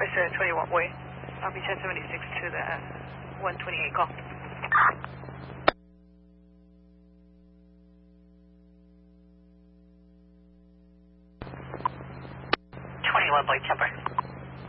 Sir 21 Boy. I'll be 1076 to the 128 call. 21 Boy, Temper.